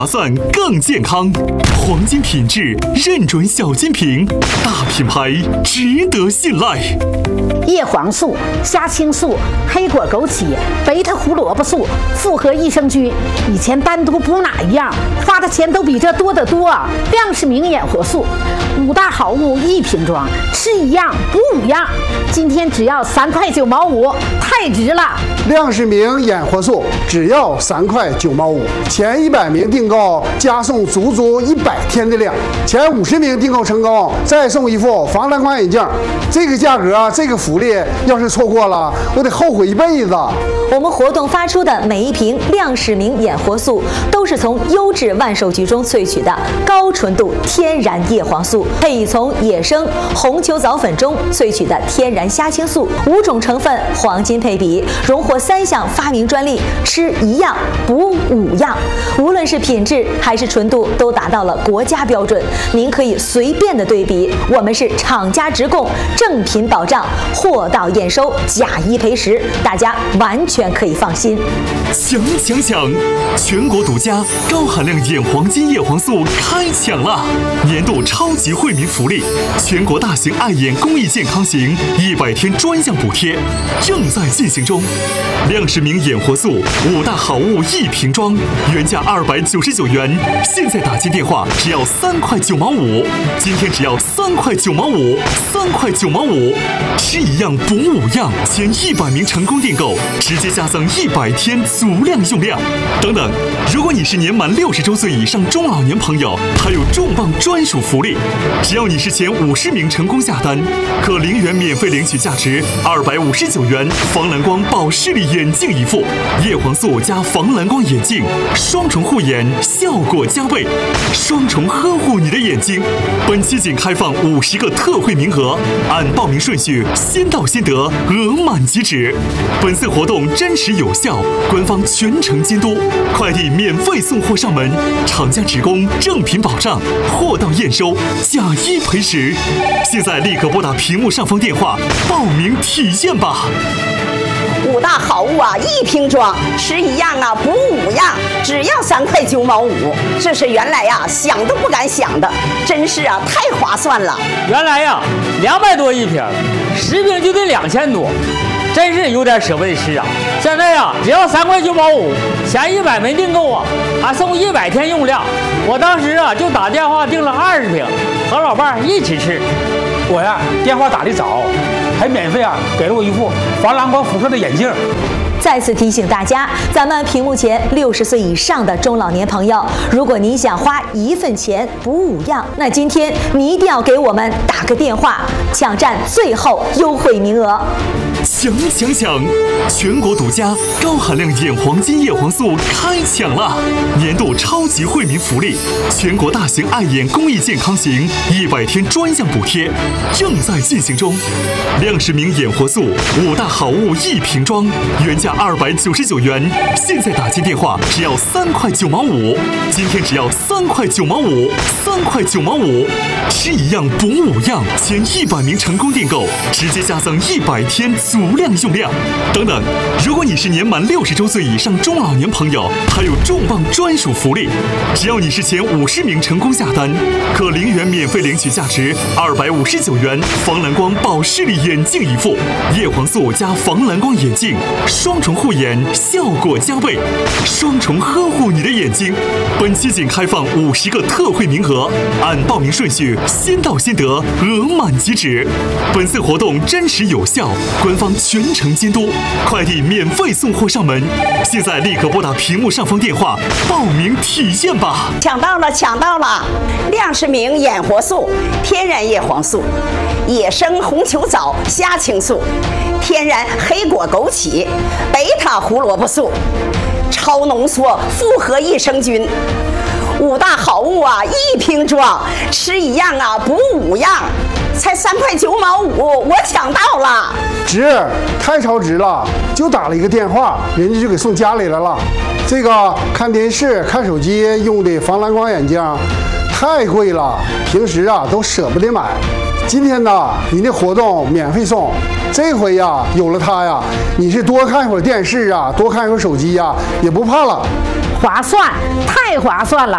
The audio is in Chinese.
划算更健康，黄金品质认准小金瓶，大品牌值得信赖。 叶黄素、虾青素、黑果枸杞、贝塔胡萝卜素、复合益生菌，以前单独补哪一样，花的钱都比这多得多。亮氏明眼活素，5大好物1瓶装，吃一样补5样，今天只要3块9毛5，太值了！ 亮氏明眼活素只要3块9毛5，前100名订购加送足100天的量，前50名订购成功再送一副防蓝光眼镜。这个价格，这个福利，要是错过了，我得后悔一辈子。 我们活动发出的每一瓶亮氏明眼活素，都是从优质万寿菊中萃取的高纯度天然叶黄素，配以从野生红球藻粉中萃取的天然虾青素，5种成分黄金配比，荣获3项发明专利，吃1样补5样，无论是品质还是纯度都达到了国家标准。您可以随便的对比，我们是厂家直供，正品保障，货到验收，假一赔10，大家完全可以放心。 抢！全国独家高含量眼黄金叶黄素开抢了！年度超级惠民福利，全国大型爱眼公益健康行100天专项补贴正在进行中。亮氏明眼活素5大好物1瓶装，原价299元，现在打进电话只要3块9毛5，今天只要3块9毛5，3块9毛5，吃一样补5样，前100名成功订购直接加赠100天足量用量。等等，如果你是年满60周岁以上中老年朋友，还有重磅专属福利，只要你是前50名成功下单，可0元免费领取价值259元防蓝光保视力眼镜一副，叶黄素加防蓝光眼镜，双重护眼，效果加倍，双重呵护你的眼睛。本期仅开放50个特惠名额，按报名顺序先到先得，额满即止。本次活动真实有效，官方全程监督，快递免费送货上门，厂家直供，正品保障，货到验收，假一赔10。现在立刻拨打屏幕上方电话报名体验吧 ！5大好物1瓶装，吃1样补5样，只要3块9毛5，这是原来想都不敢想的，真是太划算了。 原来200多一瓶，10瓶就得2000多，真是有点舍不得吃啊！现在只要3块9毛5，前100名订购还送100天用量。我当时就打电话订了20瓶，和老伴一起吃。 我电话打得早，还免费给了我一副防蓝光辐射的眼镜。 再次提醒大家，咱们屏幕前60岁以上的中老年朋友，如果您想花1份钱补5样，那今天你一定要给我们打个电话，抢占最后优惠名额。 抢！全国独家高含量眼黄金叶黄素开抢了！年度超级惠民福利，全国大型爱眼公益健康行100天专项补贴正在进行中。亮氏明眼活素5大好物1瓶装，原价299元，现在打进电话只要3块9毛5，今天只要3块9毛5，3块9毛5，吃1样补5样，前100名成功订购直接加赠100天足量用量。等等，如果你是年满60周岁以上中老年朋友，还有重磅专属福利，只要你是前50名成功下单，可0元免费领取价值259元防蓝光保视力眼镜一副，叶黄素加防蓝光眼镜，双重护眼，效果加倍，双重呵护你的眼睛。本期仅开放50个特惠名额，按报名顺序先到先得，额满即止。本次活动真实有效，官方全程监督，快递免费送货上门。现在立刻拨打屏幕上方电话报名体验吧！ 抢到了！亮氏明眼活素，天然叶黄素，野生红球藻虾青素，天然黑果枸杞，贝塔胡萝卜素，超浓缩复合益生菌，5大好物1瓶装，吃1样补5样，才3块9毛5，我抢到了！ 值，太超值了！就打了一个电话，人家就给送家里来了。这个看电视、看手机用的防蓝光眼镜太贵了，平时都舍不得买。今天你的活动免费送，这回有了它你是多看一会儿电视多看一会儿手机也不怕了。 划算，太划算了！